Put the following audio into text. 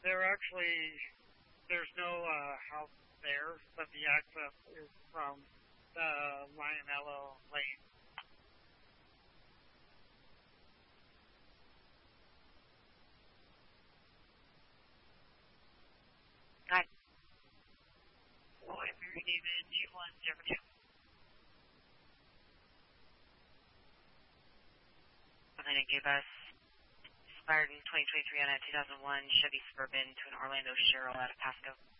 There's no house there, but the access is from the Lionello Lane. Hi. Boy, Mary David, D172. I'm going to give us expired in 2023 on a 2001 Chevy Suburban to an Orlando Cheryl out of Pasco.